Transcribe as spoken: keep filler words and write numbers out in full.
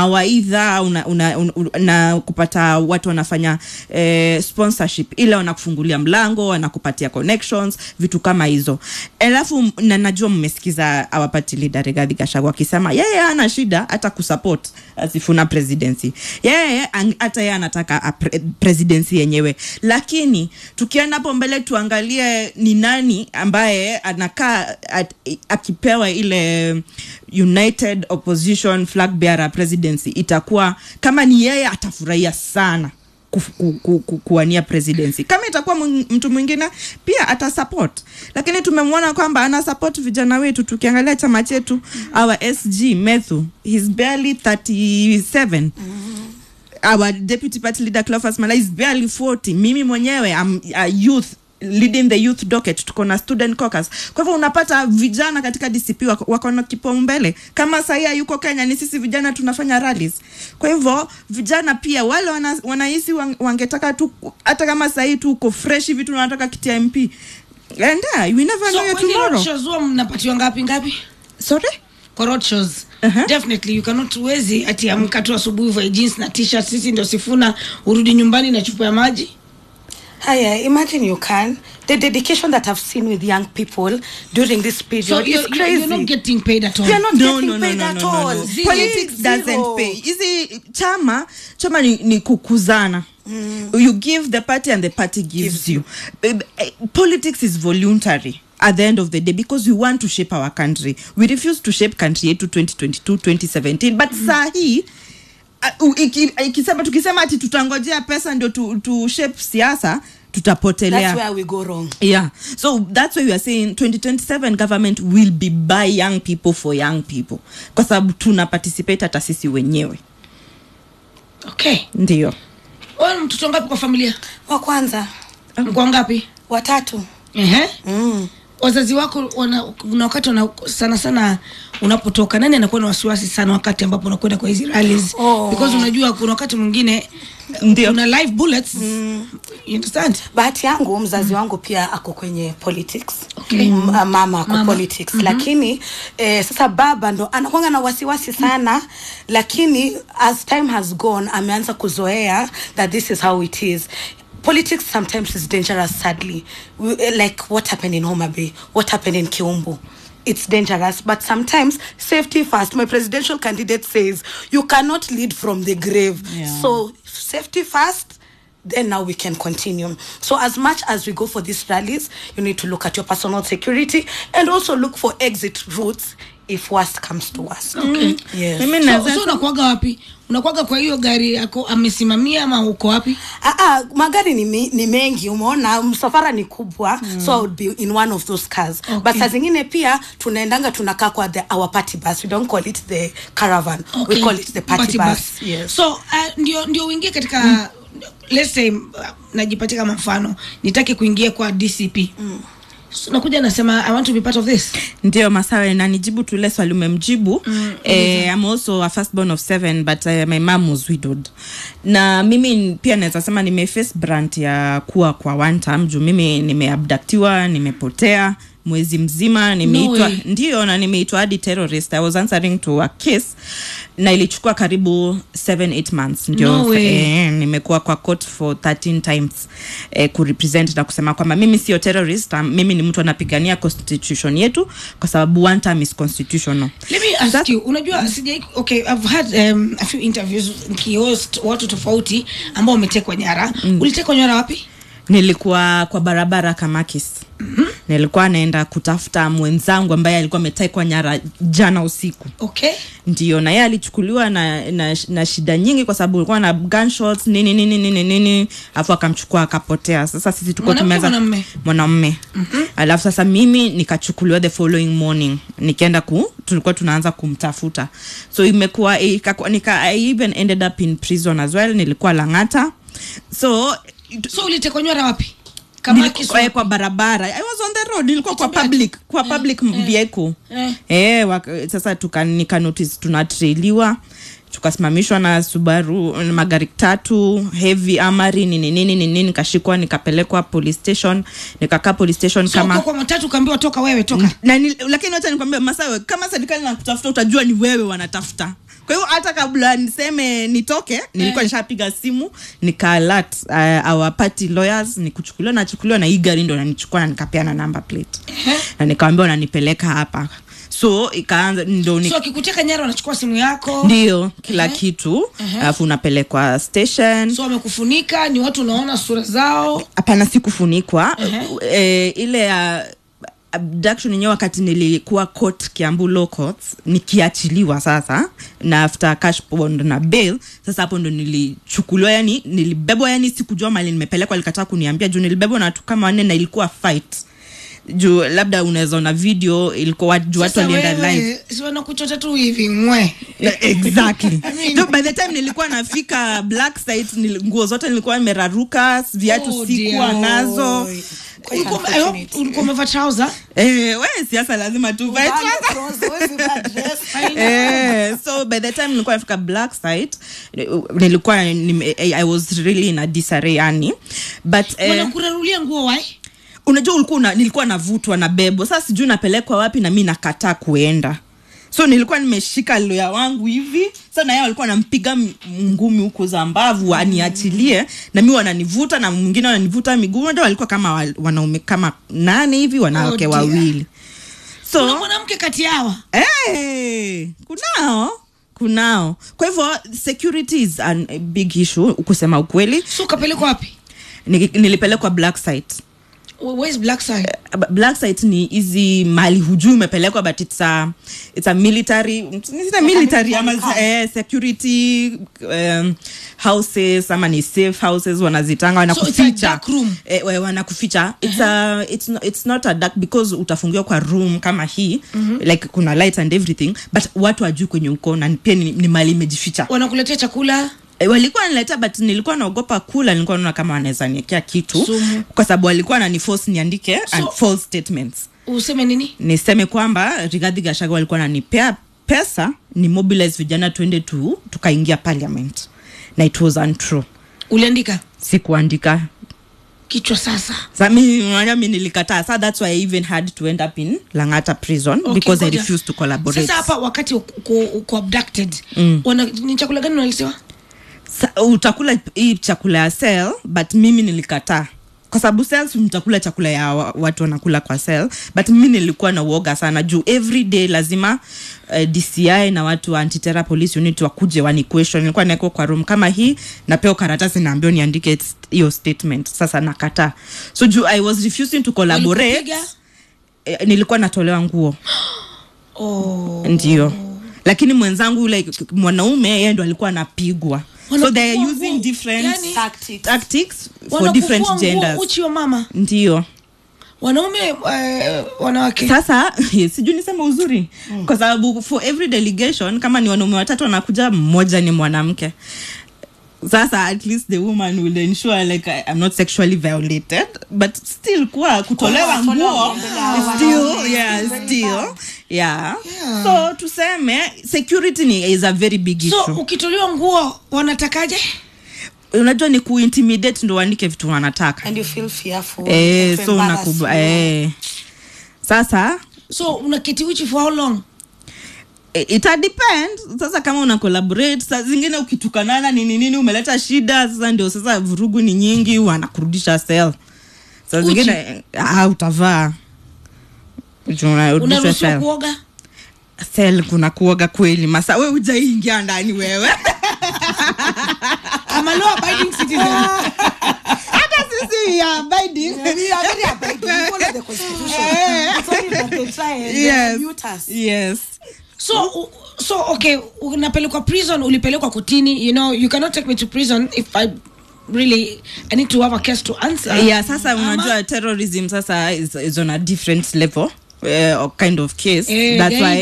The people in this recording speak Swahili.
mawaidha una, una, una, una kupata watu wanafanya eh, sponsorship ile wanakufungulia mlango, wanakupatia connections, vitu kama hizo. Alafu na najua mmesikiza our party leader Rigathi Gachagua akisema yeye hana shida hata kusupport Sifuna presidency. Yeye hata yeye anataka pre presidency yenyewe. Lakini tukienda hapo mbele tuangalie ni nani ambaye anakaa akipewa ile United Opposition Flag Bearer presidency, itakuwa kama ni yeye atafurahia sana ku, ku, ku, ku, kuwania presidency. Kama itakuwa mtu mwingine pia ata support. Lakini tumemwona kwamba ana support vijana wetu. Tukiangalia chama chetu mm-hmm. our S G Methu, he's barely thirty-seven. Mm-hmm. Our deputy party leader Cleophas Malala is barely forty. Mimi mwenyewe I'm a youth leading the youth docket, tuko na student caucus. Kwa hivyo unapata vijana katika D C P wako, wako na kipaumbele. Kama sasa yuko Kenya ni sisi vijana tunafanya rallies. Kwa hivyo vijana pia wale wana, wanahisi wangetaka tu hata kama sasa tu uko fresh hivi tunataka kiti M P. And uh, we never so know tomorrow. So shows mnapatiwa ngapi ngapi? Sorry? Korot shows. Uh-huh. Definitely you cannot wezi ati amka tu asubuhi va jeans na t-shirt, sisi ndio Sifuna urudi nyumbani na chupa ya maji. Hi, imagine you can. The dedication that I've seen with young people during this period so is crazy. You're not getting paid at all. You're not no, getting no, paid no, at no, no, all. no, no. Zero. Politics Zero. doesn't pay. Easy chama, chama ni, ni kukuzana. Mm. You give the party and the party gives, gives you. you. Politics is voluntary at the end of the day because we want to shape our country. We refuse to shape country to twenty twenty-two, twenty seventeen. But mm. sahi, ikisema tukisema ati tutangojea pesa ndio tu, tu shape siasa, tutapotelea. That's where we go wrong. Yeah. So that's why we are saying twenty twenty-seven government will be by young people for young people. Kwa sababu tuna participate hata sisi wenyewe. Okay. Ndio. Wewe mtoto ngapi kwa familia? Wa kwanza. Mko ngapi? Watatu. Ehe. Mm. Wazazi wako wana kuna wakati wana, sana sana unapotoka nani anakuwa na wasiwasi sana wakati ambapo unakwenda kwa hizi rallies? Oh. Because unajua kuna wakati mwingine ndio kuna live bullets. Mm. You understand? Bahati yangu mzazi wangu pia ako kwenye politics. Okay. Mm, mama ako mama. Politics. Mm-hmm. Lakini eh, sasa baba ndo anakuwa na wasiwasi sana. Mm. Lakini as time has gone ameanza kuzoea that this is how it is. Politics sometimes is dangerous, sadly. We, like what happened in Homa Bay, what happened in Kiumbu. It's dangerous, but sometimes safety first. My presidential candidate says you cannot lead from the grave. Yeah. So safety first, then now we can continue. So as much as we go for these rallies, you need to look at your personal security and also look for exit routes if worst comes to worst. Okay. Mm. Yes. Mimi so, so unakuaga wapi? Unakuaga kwa hiyo gari yako amesimamia ama uko wapi? Ah ah, magari ni, mi, ni mengi, umeona msafara ni kubwa. Mm. So I would be in one of those cars. Okay. But saa zingine pia tunaendanga tunakaa kwa the our party bus. We don't call it the caravan. Okay. We call it the party, party bus. bus. Yes. So uh, ndio ndio uingie katika mm. let's say uh, najipatia kama mfano nitaki kuingia kwa D C P. Mm. So nakuja nasema I want to be part of this. Ndio Masawe na nijibu tu ile swali umemjibu. Mm, eh, I'm also a firstborn of seven but uh, my mom was widowed. Na mimi pia naweza sema nimeface brand ya kuwa kwa one time juu mimi nimeabductiwa, nimepotea mwezi mzima, nimeitwa no ndio na nimeitwa hadi terrorist. I was answering to a case na ilichukua karibu seven eight months ndio no eh, nimekuwa kwa court for thirteen times eh, ku represent na kusema kwamba mimi sio terrorist, um, mimi ni mtu anapigania constitution yetu kwa sababu one time is constitutional. Let me ask That, you, unajua sijai okay I've had um, a few interviews nikihost watu tofauti ambao wametekwa nyara. Mm. Ulitekwa nyara wapi? Nilikuwa kwa barabara Kamakis. Mm-hmm. Nilikuwa naenda kutafuta mwenzangu ambaye alikuwa ametekwa nyara jana usiku. Okay. Ndio na yeye alichukuliwa na, na na shida nyingi kwa sababu alikuwa na gunshots nini nini nini nini afu akamchukua akapotea. Sasa sisi tuko tumeza mwanamume. Mwanamume. Mhm. Alafu sasa mimi nikachukuliwa the following morning. Nikaenda ku tulikuwa tunaanza kumtafuta. So imekuwa nika I even ended up in prison as well. Nilikuwa Langata. So so ulitekwa nyara wapi? Kama kwa, kwa barabara. I was on the road. Nilikuwa kwa public, kwa yeah. public yeah. vehicle. Eh, yeah. wak, sasa tuka nika notice tunatrailiwa. Tukasimamishwa na Subaru magari tatu, heavy amari nini nini nini nikashikwa nikapelekwa police station, nikakaa police station so, kama so kwa matatu kaambiwa toka wewe toka. Na ni, lakini acha nikwambie Masawe kama serikali inakutafuta utajua ni wewe wanatafuta. Kwa hiyo hata kabla niseme nitoke nilikuwa nishapiga simu nika alert uh, our party lawyers nikuchukuliwa na chukuliwa na hii gari ndo nanichukua na nikapeana number plate na nikaambia wananipeleka hapa. So ikaanza ndo ni So kikuteka nyara wanachukua simu yako. Ndio kila uh-huh. kitu alafu uh-huh. unapelekwa station. So wamekufunika, ni watu unaona sura zao? Hapana, sikufunikwa. Uh-huh. E, ile ya uh, abduction yenyewe wakati nilikuwa court Kiambu Law Courts nikiachiliwa sasa na after cash bond na bail, sasa hapo ndo nilichukuliwa, yani nilibebwa, yani sikujua mali nimepelekwa, alikataa kuniambia juu nilibebwa na watu kama wanne na ilikuwa fight. Juu labda unaweza na video ilikuwa watu watu walienda live. Sasa wana kuchota tu hivi mwe. Exactly. I mean, so by the time nilikuwa nafika black site nguo zote nilikuwa nimeraruka, viatu oh, sikuwa nazo. Ulikuwa umevaa trouser? Eh, wewe siasa lazima tu vae trouser. Eh, so by the time nilikuwa nafika black site nilikuwa I was really in a disarray yani. But eh, wanakurarulia nguo why? Unajua ulikuwa nilikuwa navutwa na bebo. Sasa sijui napelekwa wapi na mimi nakataa kuenda. So nilikuwa nimeshika loya wangu hivi. Sasa na yeye alikuwa anampiga ngumi huko za mbavu aniachilie na mimi wananivuta na mwingine wananivuta miguu. Ndio walikuwa kama wanaume kama nane hivi, wanawake oh, wawili. So kuna mwanamke kati yao? Eh, hey, kunao. Kunao. Kwa hivyo security is a big issue kusema ukweli. So kapelekwa wapi? Nilipelekwa black site. Where is black site? Uh, black site ni easy mali hujui umepelekwa, but it's a it's a military it's a military ama uh, security um, houses ama ni safe houses wanazitanga, wanakuficha. So eh, wanakuficha. It's uh-huh. a it's not it's not a dark because utafungiwa kwa room kama hii mm-hmm. like kuna light and everything, but watu wajui kwenye uko na pia ni, ni mali imejificha. Wanakuletea chakula? E, walikuwa nileta but nilikuwa naogopa kula, nilikuwa naona kama wanaweza niekea kitu Sumu. Kwa sababu walikuwa wananiforce niandike so, and false statements. Useme nini? Niseme kwamba Rigathi Gachagua walikuwa wananipea pesa ni mobilize vijana twende tu tukaingia parliament, na it was untrue. Uliandika? Sikuandika. Kichwa sasa. Sasa mimi mimi nilikataa. So that's why I even had to end up in Langata prison okay, because I refused to collaborate. Sasa hapa wakati uko uko abducted mm. wana ni chakula gani unalisema? Sa, utakula hii chakula ya cell, but mimi nilikataa. Kwa sababu cells mtakula chakula ya watu wanakula kwa cell, but mimi nilikuwa na uoga sana juu every day lazima uh, D C I na watu wa anti-terror police unit wakuje wani question. Nilikuwa niko kwa room kama hii na peo karatasi naambia niandike hiyo statement. Sasa nakataa. So juu I was refusing to collaborate. Eh, nilikuwa natolewa nguo. Oh. Ndio. Lakini mwenzangu like mwanaume yeye ndo alikuwa anapigwa. So they are using different yani, tactics, tactics for different genders. Uchi wa mama. Ndio. Wanaume uh, wanawake. Sasa sijui nisema uzuri mm. kwa sababu for every delegation kama ni wanaume watatu wanakuja, mmoja ni mwanamke. Sasa at least the woman will ensure like I, I'm not sexually violated, but still kwa kutolewa nguo still yeah still yeah. yeah so tuseme security ni is a very big issue. So ukitolewa nguo wanatakaje? Unajua ni kuintimidate ndo waandike vitu wanataka and you feel fearful eh so unakuba eh sasa so unaketi uchi for how long? It depends. Sasa kama una collaborate, sasa zingine ukitukanana nini nini umeleta shida, sasa ndio sasa vurugu ni nyingi wanakurudisha cell. Sasa zingine ah utavaa. Unaruhusiwa kuoga? Cell kuna kuoga kweli. Masa wewe hujaingia ndani wewe. I'm a law abiding citizen. Hata sisi ya abiding. We are very abiding. We follow the constitution. It's only that they try and yes. mute us. Yes. So so okay, unapelekwa prison, ulipelekwa kotini, you know, you cannot take me to prison if I really I need to have a case to answer. Yeah, sasa unajua terrorism sasa is, is on a different level uh, kind of case. Eh, that's why